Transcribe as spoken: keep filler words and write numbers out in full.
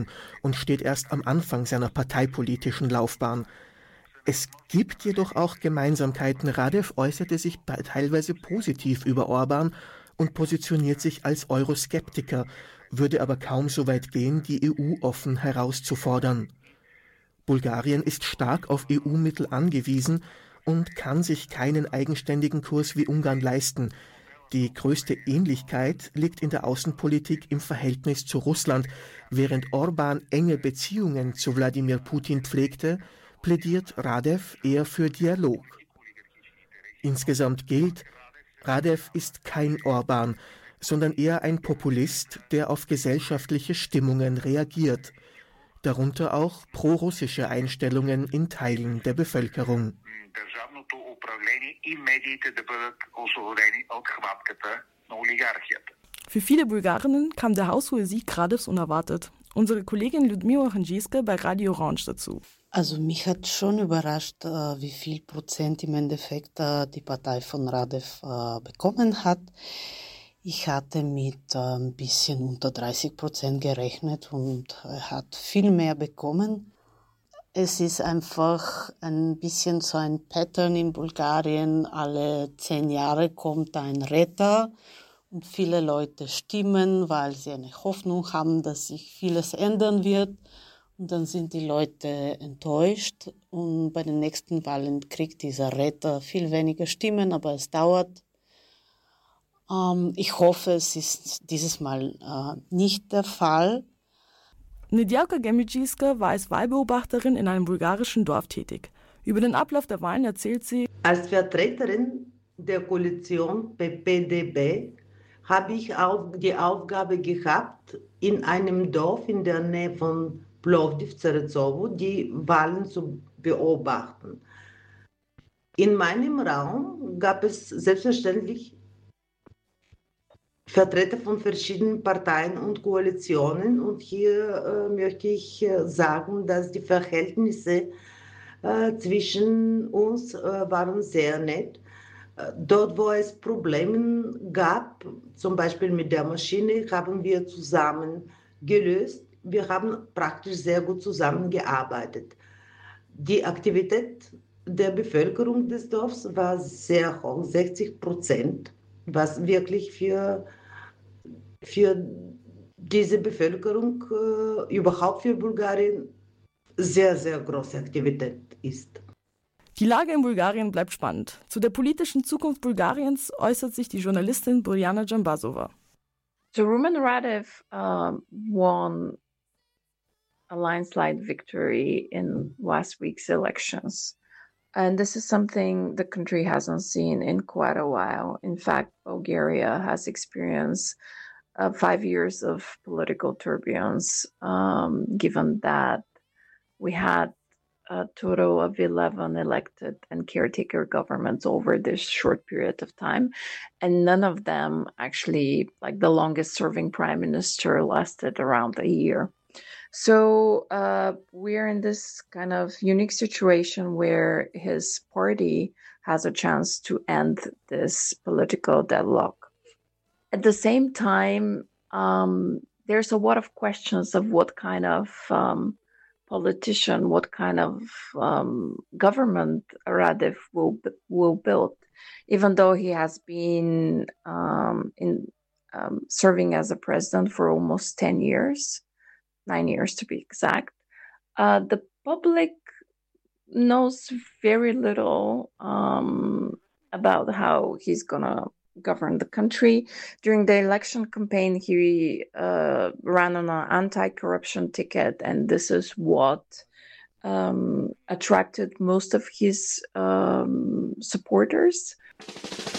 jung und steht erst am Anfang seiner parteipolitischen Laufbahn. Es gibt jedoch auch Gemeinsamkeiten. Radev äußerte sich teilweise positiv über Orban und positioniert sich als Euroskeptiker, würde aber kaum so weit gehen, die E U offen herauszufordern. Bulgarien ist stark auf E U-Mittel angewiesen und kann sich keinen eigenständigen Kurs wie Ungarn leisten. Die größte Ähnlichkeit liegt in der Außenpolitik im Verhältnis zu Russland. Während Orban enge Beziehungen zu Wladimir Putin pflegte, plädiert Radev eher für Dialog. Insgesamt gilt, Radev ist kein Orban, sondern eher ein Populist, der auf gesellschaftliche Stimmungen reagiert. Darunter auch prorussische Einstellungen in Teilen der Bevölkerung. Für viele Bulgarinnen kam der haushohe Sieg Radevs unerwartet. Unsere Kollegin Lyudmila Hanjiska bei Radio Orange dazu. Also mich hat schon überrascht, wie viel Prozent im Endeffekt die Partei von Radev bekommen hat. Ich hatte mit ein bisschen unter dreißig Prozent gerechnet und er hat viel mehr bekommen. Es ist einfach ein bisschen so ein Pattern in Bulgarien. Alle zehn Jahre kommt ein Retter und viele Leute stimmen, weil sie eine Hoffnung haben, dass sich vieles ändern wird. Und dann sind die Leute enttäuscht und bei den nächsten Wahlen kriegt dieser Retter viel weniger Stimmen, aber es dauert. Ähm, ich hoffe, es ist dieses Mal äh, nicht der Fall. Nedjelka Gemidžiska war als Wahlbeobachterin in einem bulgarischen Dorf tätig. Über den Ablauf der Wahlen erzählt sie: Als Vertreterin der Koalition P P D B habe ich auch die Aufgabe gehabt, in einem Dorf in der Nähe von Plovdiv, Zerezovo, die Wahlen zu beobachten. In meinem Raum gab es selbstverständlich Vertreter von verschiedenen Parteien und Koalitionen. Und hier äh, möchte ich äh, sagen, dass die Verhältnisse äh, zwischen uns äh, waren sehr nett. Äh, dort, wo es Probleme gab, zum Beispiel mit der Maschine, haben wir zusammen gelöst. Wir haben praktisch sehr gut zusammengearbeitet. Die Aktivität der Bevölkerung des Dorfs war sehr hoch, sechzig Prozent, was wirklich für, für diese Bevölkerung, äh, überhaupt für Bulgarien, sehr, sehr große Aktivität ist. Die Lage in Bulgarien bleibt spannend. Zu der politischen Zukunft Bulgariens äußert sich die Journalistin Bojana Džambazova. So Rumen Radev uh, won a landslide victory in last week's elections. And this is something the country hasn't seen in quite a while. In fact, Bulgaria has experienced uh, five years of political turbulence, um, given that we had a total of eleven elected and caretaker governments over this short period of time. And none of them actually, like the longest serving prime minister lasted around a year. So uh, we're in this kind of unique situation where his party has a chance to end this political deadlock. At the same time, um, there's a lot of questions of what kind of um, politician, what kind of um, government Radev will will build, even though he has been um, in um, serving as a president for almost ten years. Nine years to be exact. Uh, the public knows very little um, about how he's gonna govern the country. During the election campaign, he uh, ran on an anti-corruption ticket, and this is what um, attracted most of his um, supporters.